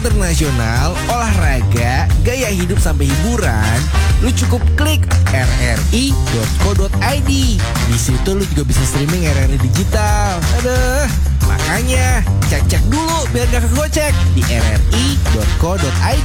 Internasional, olahraga, gaya hidup sampai hiburan, lu cukup klik rri.co.id. Di situ lu juga bisa streaming RRI digital. Aduh, makanya cek dulu biar gak kegocek di rri.co.id.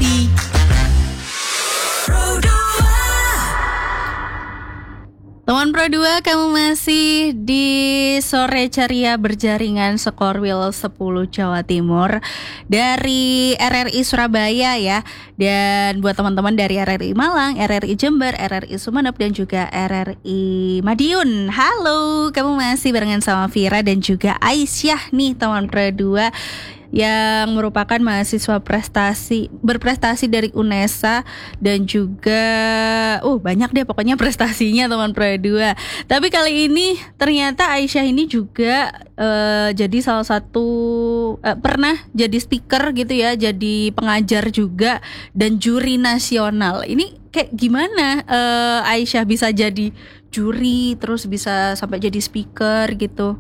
Teman Pro 2, kamu masih di Sore Ceria Berjaringan Skorwil 10 Jawa Timur dari RRI Surabaya ya. Dan buat teman-teman dari RRI Malang, RRI Jember, RRI Sumeneb dan juga RRI Madiun. Halo, kamu masih barengan sama Vira dan juga Aisyah nih teman Pro 2 yang merupakan mahasiswa berprestasi dari UNESA dan juga banyak deh pokoknya prestasinya teman Pro 2. Tapi kali ini ternyata Aisyah ini juga jadi salah satu pernah jadi speaker gitu ya, jadi pengajar juga dan juri nasional. Ini kayak gimana Aisyah bisa jadi juri terus bisa sampai jadi speaker gitu?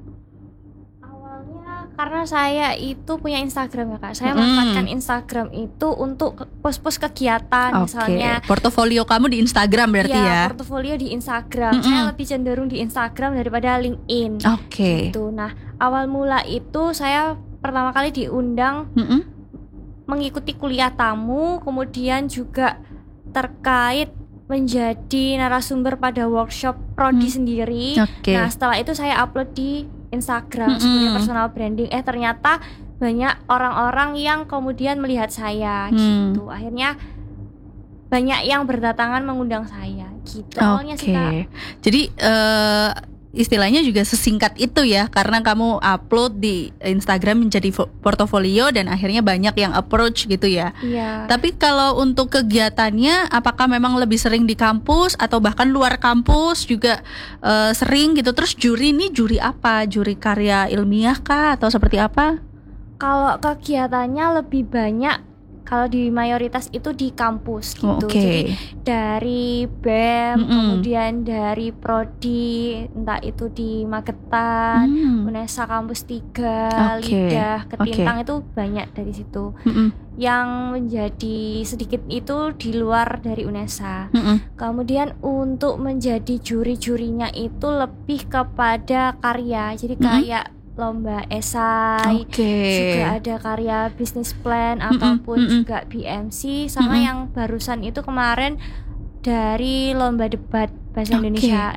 Karena saya itu punya Instagram ya Kak. Saya manfaatkan Instagram itu untuk post-post kegiatan. Misalnya portofolio kamu di Instagram berarti ya? Iya, portofolio di Instagram. Saya lebih cenderung di Instagram daripada LinkedIn. Gitu. Nah, awal mula itu saya pertama kali diundang mengikuti kuliah tamu, kemudian juga terkait menjadi narasumber pada workshop prodi sendiri. Nah, setelah itu saya upload di Instagram sebagai personal branding. Ternyata banyak orang-orang yang kemudian melihat saya gitu. Akhirnya banyak yang berdatangan mengundang saya gitu. Awalnya sih Kak. Jadi istilahnya juga sesingkat itu ya, karena kamu upload di Instagram menjadi portofolio dan akhirnya banyak yang approach gitu ya. Iya. Tapi kalau untuk kegiatannya, apakah memang lebih sering di kampus atau bahkan luar kampus juga sering gitu? Terus juri ini juri apa? Juri karya ilmiah kah atau seperti apa? Kalau kegiatannya lebih banyak, kalau di mayoritas itu di kampus gitu. Jadi dari BEM, kemudian dari prodi, entah itu di Magetan, UNESA kampus 3, Lidah, Ketintang itu banyak dari situ. Yang menjadi sedikit itu di luar dari UNESA. Kemudian untuk menjadi juri-jurinya itu lebih kepada karya. Jadi kayak lomba esai, juga ada karya business plan ataupun juga BMC, sama yang barusan itu kemarin dari lomba debat bahasa Indonesia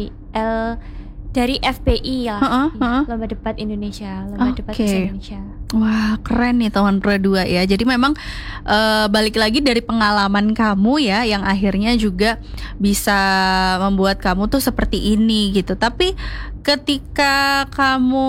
dari FBI ya, lomba debat Indonesia, debat bahasa Indonesia. Wah, keren nih teman Pro 2 ya. Jadi memang balik lagi dari pengalaman kamu ya, yang akhirnya juga bisa membuat kamu tuh seperti ini gitu. Tapi ketika kamu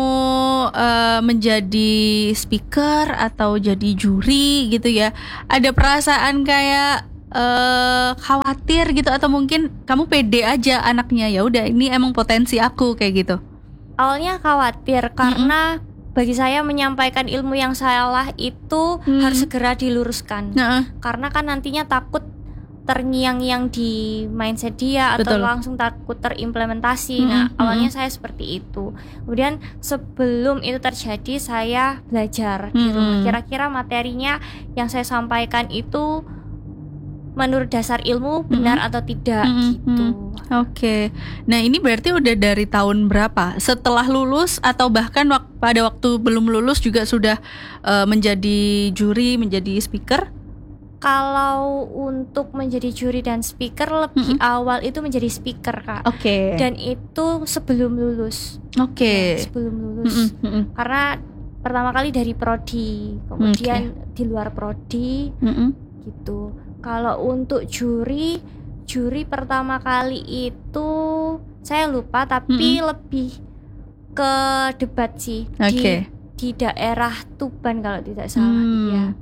menjadi speaker atau jadi juri gitu ya, ada perasaan kayak khawatir gitu atau mungkin kamu pede aja anaknya, ya udah ini emang potensi aku kayak gitu? Awalnya khawatir karena bagi saya menyampaikan ilmu yang salah itu harus segera diluruskan. Karena kan nantinya takut terngiang-ngiang di mindset dia atau langsung takut terimplementasi. Awalnya saya seperti itu. Kemudian sebelum itu terjadi saya belajar di rumah. Kira-kira materinya yang saya sampaikan itu menurut dasar ilmu benar atau tidak gitu. Nah ini berarti udah dari tahun berapa? Setelah lulus atau bahkan pada waktu belum lulus juga sudah menjadi juri, menjadi speaker? Kalau untuk menjadi juri dan speaker lebih awal itu menjadi speaker Kak. Dan itu sebelum lulus. Sebelum lulus. Karena pertama kali dari prodi, kemudian di luar prodi gitu. Kalau untuk juri pertama kali itu saya lupa, tapi lebih ke debat sih di daerah Tuban kalau tidak salah.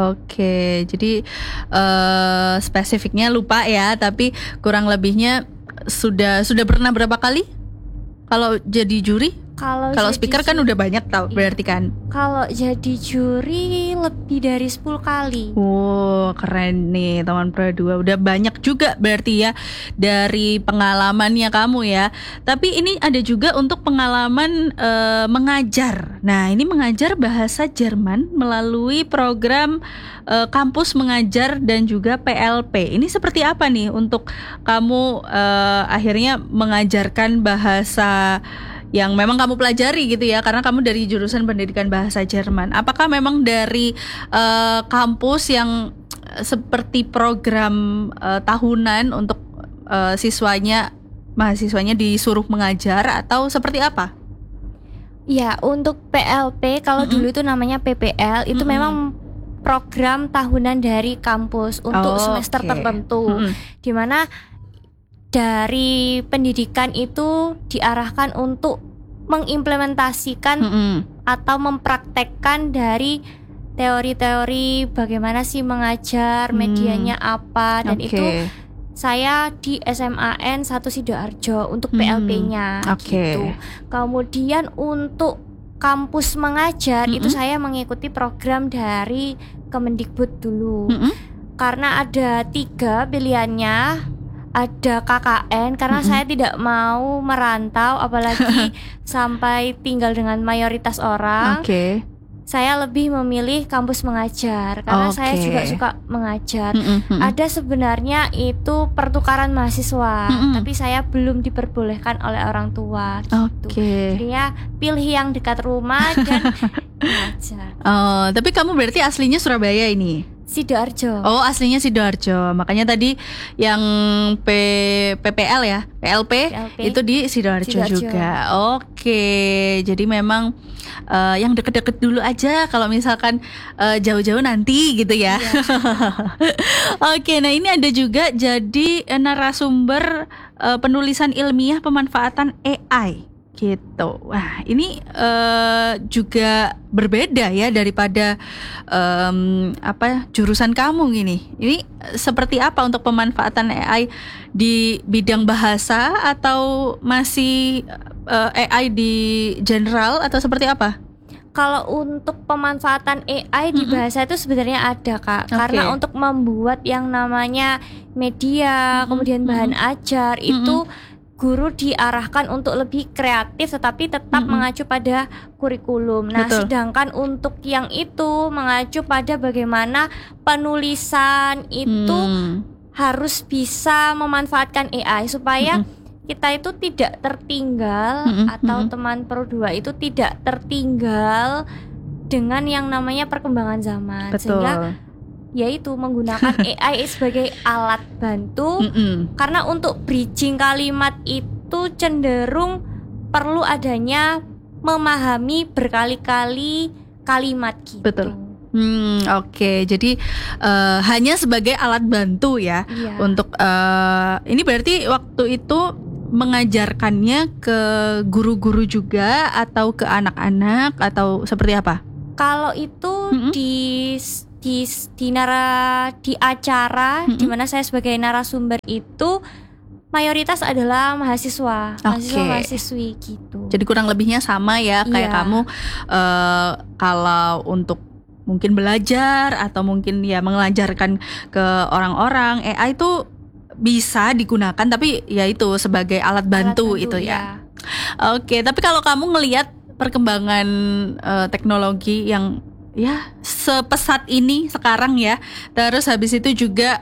Jadi spesifiknya lupa ya, tapi kurang lebihnya sudah pernah berapa kali kalau jadi juri? Kalau speaker kan udah banyak tau, berarti kan. Kalau jadi juri lebih dari 10 kali. Wow, keren nih teman Pro 2. Udah banyak juga berarti ya dari pengalamannya kamu ya. Tapi ini ada juga untuk pengalaman mengajar. Nah, ini mengajar bahasa Jerman melalui program kampus mengajar dan juga PLP. Ini seperti apa nih untuk kamu akhirnya mengajarkan bahasa yang memang kamu pelajari gitu ya, karena kamu dari jurusan pendidikan bahasa Jerman. Apakah memang dari kampus yang seperti program tahunan untuk mahasiswanya disuruh mengajar atau seperti apa? Ya, untuk PLP kalau dulu itu namanya PPL, itu memang program tahunan dari kampus untuk semester tertentu, di mana dari pendidikan itu diarahkan untuk mengimplementasikan atau mempraktekkan dari teori-teori bagaimana sih mengajar, medianya apa, dan itu saya di SMAN 1 Sidoarjo untuk PLP-nya gitu. Kemudian untuk kampus mengajar itu saya mengikuti program dari Kemendikbud dulu. Karena ada 3 pilihannya. Ada KKN karena saya tidak mau merantau apalagi sampai tinggal dengan mayoritas orang. Saya lebih memilih kampus mengajar karena saya juga suka mengajar. Ada sebenarnya itu pertukaran mahasiswa, tapi saya belum diperbolehkan oleh orang tua gitu. Jadi ya pilih yang dekat rumah dan mengajar. Tapi kamu berarti aslinya Surabaya ini? Sidoarjo. Oh, aslinya Sidoarjo. Makanya tadi yang PPL ya, PLP itu di Sidoarjo juga. Jadi memang yang deket-deket dulu aja. Kalau misalkan jauh-jauh nanti gitu ya. Nah ini ada juga jadi narasumber penulisan ilmiah pemanfaatan AI. Gitu. Wah, ini juga berbeda ya daripada jurusan kamu gini. Ini seperti apa untuk pemanfaatan AI di bidang bahasa atau masih AI di general atau seperti apa? Kalau untuk pemanfaatan AI di bahasa itu sebenarnya ada, Kak. Karena untuk membuat yang namanya media, kemudian bahan ajar itu guru diarahkan untuk lebih kreatif tetapi tetap mengacu pada kurikulum. Nah, sedangkan untuk yang itu mengacu pada bagaimana penulisan itu harus bisa memanfaatkan AI supaya kita itu tidak tertinggal atau teman Pro 2 itu tidak tertinggal dengan yang namanya perkembangan zaman. Sehingga yaitu menggunakan AI sebagai alat bantu karena untuk bridging kalimat itu cenderung perlu adanya memahami berkali-kali kalimat gitu. Jadi hanya sebagai alat bantu ya untuk ini berarti waktu itu mengajarkannya ke guru-guru juga atau ke anak-anak atau seperti apa? Kalau itu di acara di mana saya sebagai narasumber itu mayoritas adalah mahasiswa-mahasiswi gitu. Jadi kurang lebihnya sama ya kayak kamu kalau untuk mungkin belajar atau mungkin ya mengajarkan ke orang-orang, AI itu bisa digunakan tapi ya itu sebagai alat bantu itu ya. Tapi kalau kamu ngelihat perkembangan teknologi yang ya sepesat ini sekarang ya, terus habis itu juga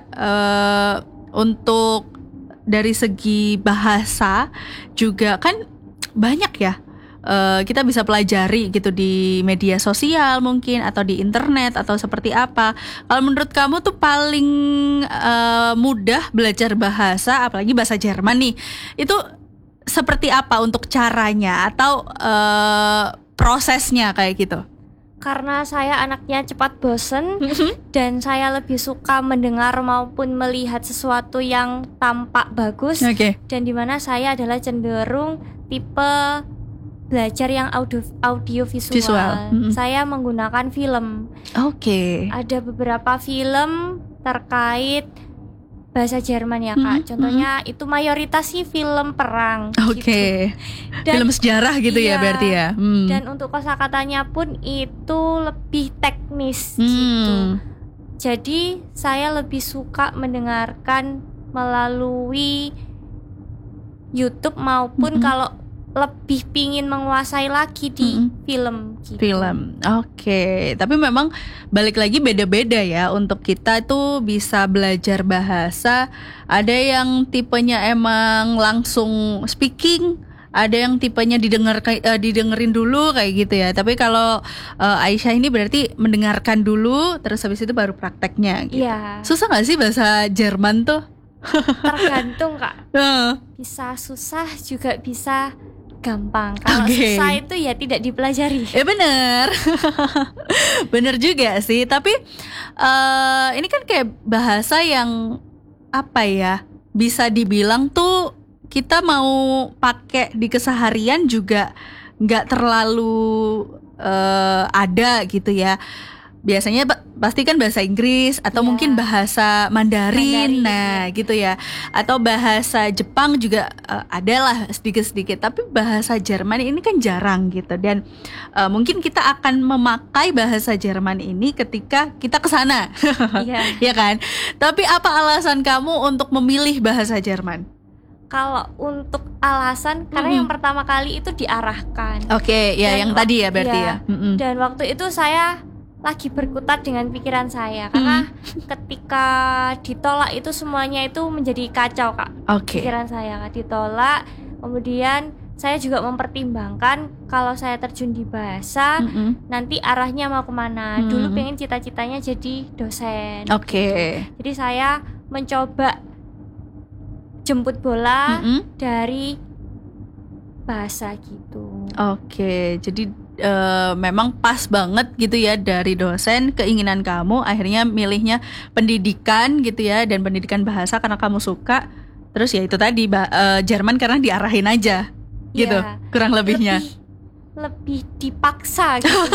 untuk dari segi bahasa juga kan banyak ya kita bisa pelajari gitu di media sosial mungkin atau di internet atau seperti apa. Kalau menurut kamu tuh paling mudah belajar bahasa, apalagi bahasa Jerman nih, itu seperti apa untuk caranya atau prosesnya kayak gitu? Karena saya anaknya cepat bosen dan saya lebih suka mendengar maupun melihat sesuatu yang tampak bagus, dan dimana saya adalah cenderung tipe belajar yang audio visual. Saya menggunakan film. Ada beberapa film terkait bahasa Jerman ya Kak. Contohnya itu mayoritas sih film perang. Oke. Gitu. Film sejarah gitu ya berarti ya. Dan untuk kosakatanya pun itu lebih teknis gitu. Jadi saya lebih suka mendengarkan melalui YouTube maupun kalau lebih pingin menguasai lagi di film gitu. Film, oke. Tapi memang balik lagi beda-beda ya untuk kita itu bisa belajar bahasa. Ada yang tipenya emang langsung speaking, ada yang tipenya didengerin dulu kayak gitu ya. Tapi kalau Aisyah ini berarti mendengarkan dulu, terus habis itu baru prakteknya gitu. Iya. Susah nggak sih bahasa Jerman tuh? Tergantung Kak. Bisa susah juga bisa gampang. Kalau susah itu ya tidak dipelajari. Bener. Bener juga sih. Tapi ini kan kayak bahasa yang apa ya, bisa dibilang tuh kita mau pakai di keseharian juga nggak terlalu ada gitu ya. Biasanya pasti kan bahasa Inggris atau mungkin bahasa Mandarin, nah gitu ya. Atau bahasa Jepang juga adalah sedikit-sedikit. Tapi bahasa Jerman ini kan jarang gitu. Dan mungkin kita akan memakai bahasa Jerman ini ketika kita ke sana. Ya kan? Tapi apa alasan kamu untuk memilih bahasa Jerman? Kalau untuk alasan, karena yang pertama kali itu diarahkan. Oke, ya yang tadi ya berarti ya. Dan waktu itu saya lagi berkutat dengan pikiran saya karena ketika ditolak itu semuanya itu menjadi kacau Kak. Pikiran saya ditolak, kemudian saya juga mempertimbangkan kalau saya terjun di bahasa nanti arahnya mau kemana. Dulu pengen cita-citanya jadi dosen. Jadi saya mencoba jemput bola dari bahasa gitu. Jadi memang pas banget gitu ya dari dosen, keinginan kamu akhirnya milihnya pendidikan gitu ya, dan pendidikan bahasa karena kamu suka. Terus ya itu tadi Jerman karena diarahin aja gitu, kurang lebihnya. Lebih dipaksa gitu.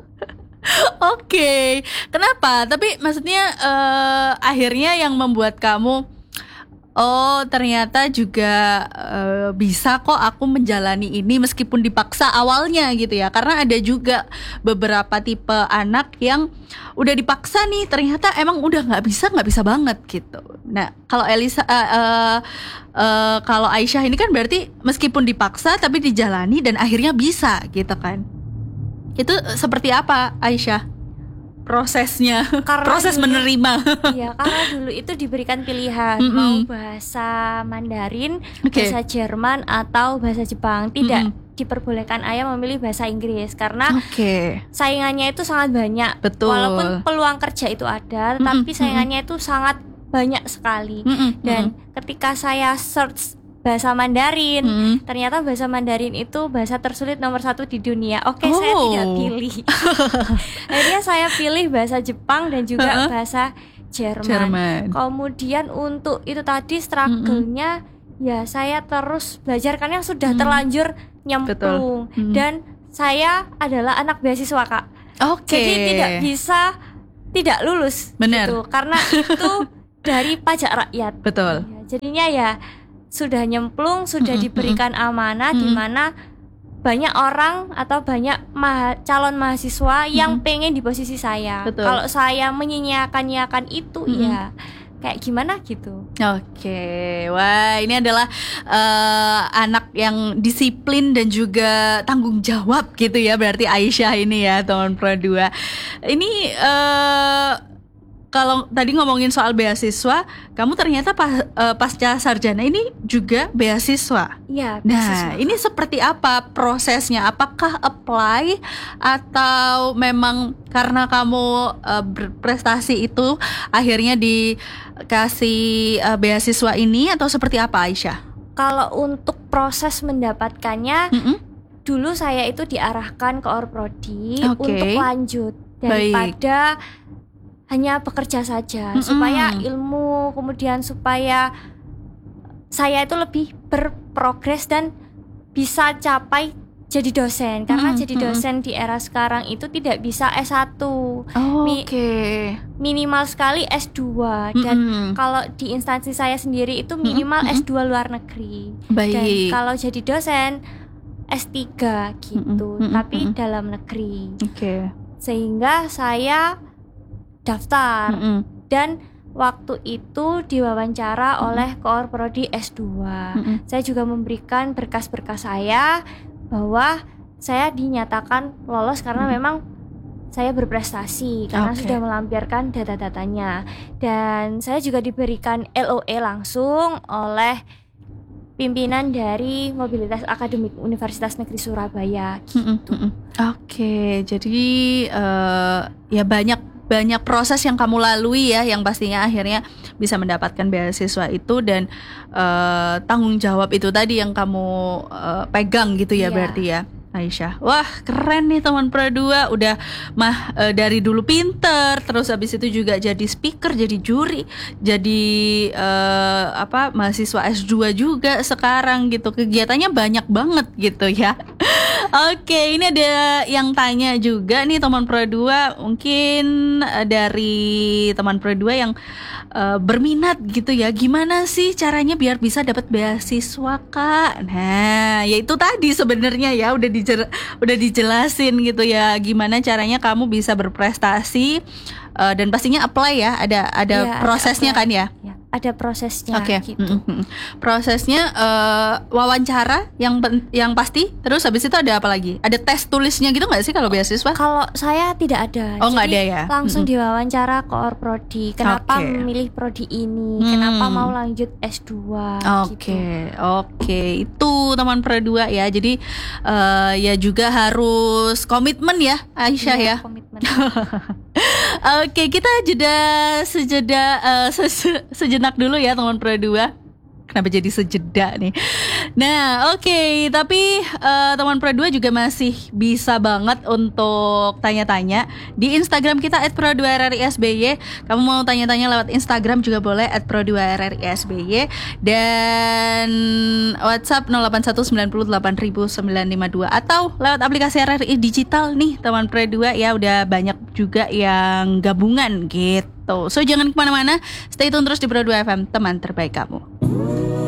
Kenapa? Tapi maksudnya akhirnya yang membuat kamu ternyata juga bisa kok aku menjalani ini meskipun dipaksa awalnya gitu ya. Karena ada juga beberapa tipe anak yang udah dipaksa nih, ternyata emang udah nggak bisa banget gitu. Nah kalau kalau Aisyah ini kan berarti meskipun dipaksa tapi dijalani dan akhirnya bisa gitu kan. Itu seperti apa Aisyah? Prosesnya, proses dulu, menerima. Iya, karena dulu itu diberikan pilihan mau bahasa Mandarin, bahasa Jerman atau bahasa Jepang. Tidak diperbolehkan ayah memilih bahasa Inggris karena saingannya itu sangat banyak. Betul. Walaupun peluang kerja itu ada, tapi saingannya itu sangat banyak sekali. Dan ketika saya search bahasa Mandarin, ternyata bahasa Mandarin itu bahasa tersulit nomor 1 di dunia. Saya tidak pilih. Akhirnya saya pilih bahasa Jepang dan juga bahasa Jerman. Kemudian untuk itu tadi struggle-nya ya saya terus belajar karena sudah terlanjur nyemplung. Dan saya adalah anak beasiswa Kak. Jadi tidak bisa tidak lulus. Benar. Gitu, karena itu dari pajak rakyat. Betul. Ya, jadinya ya sudah nyemplung, sudah diberikan amanah di mana banyak orang atau banyak calon mahasiswa yang pengen di posisi saya. Kalau saya menyia-nyiakan itu ya kayak gimana gitu. Wah ini adalah anak yang disiplin dan juga tanggung jawab gitu ya berarti Aisyah ini ya teman Pro 2. Ini kalau tadi ngomongin soal beasiswa, kamu ternyata pasca sarjana ini juga beasiswa. Iya, beasiswa. Nah, ini seperti apa prosesnya? Apakah apply atau memang karena kamu berprestasi itu akhirnya dikasih beasiswa ini atau seperti apa Aisyah? Kalau untuk proses mendapatkannya, dulu saya itu diarahkan ke Orprodi untuk lanjut daripada hanya bekerja saja, supaya ilmu, kemudian supaya saya itu lebih berprogres dan bisa capai jadi dosen. Karena jadi dosen di era sekarang itu tidak bisa S1. Minimal sekali S2. Dan kalau di instansi saya sendiri itu minimal S2 luar negeri. Dan kalau jadi dosen S3 gitu, tapi dalam negeri. Sehingga saya daftar dan waktu itu diwawancara oleh Koor Prodi S2. Saya juga memberikan berkas-berkas saya bahwa saya dinyatakan lolos karena memang saya berprestasi karena sudah melampirkan data-datanya. Dan saya juga diberikan LOE langsung oleh pimpinan dari Mobilitas Akademik Universitas Negeri Surabaya gitu. Jadi ya banyak proses yang kamu lalui ya, yang pastinya akhirnya bisa mendapatkan beasiswa itu dan tanggung jawab itu tadi yang kamu pegang gitu ya berarti ya, Aisyah. Wah, keren nih teman Pro 2, udah dari dulu pinter, terus habis itu juga jadi speaker, jadi juri, jadi mahasiswa S2 juga sekarang gitu. Kegiatannya banyak banget gitu ya. Oke, ini ada yang tanya juga nih teman Pro 2, mungkin dari teman Pro 2 yang berminat gitu ya, gimana sih caranya biar bisa dapat beasiswa, Kak? Nah, ya itu tadi sebenarnya ya udah dijelasin gitu ya, gimana caranya kamu bisa berprestasi dan pastinya apply ya, ada prosesnya kan ya? Ada prosesnya gitu. Prosesnya wawancara yang pasti, terus habis itu ada apa lagi? Ada tes tulisnya gitu nggak sih kalau beasiswa? Kalau saya tidak ada. Nggak ada ya? Langsung diwawancara Koor Prodi. Kenapa memilih prodi ini? Kenapa mau lanjut S2? Oke, itu teman Pro 2 ya. Jadi ya juga harus komitmen ya, Aisyah ya. Komitmen. Oke, kita sejenak dulu ya teman Pro 2. Kenapa jadi sejeda nih? Nah, oke, tapi teman Pro 2 juga masih bisa banget untuk tanya-tanya di Instagram kita @pro2rrisby. Kamu mau tanya-tanya lewat Instagram juga boleh @pro2rrisby, dan WhatsApp 0819080952 atau lewat aplikasi RRI Digital nih teman Pro 2 ya, udah banyak juga yang gabungan gitu. So jangan kemana-mana, stay tune terus di Pro 2 FM, teman terbaik kamu.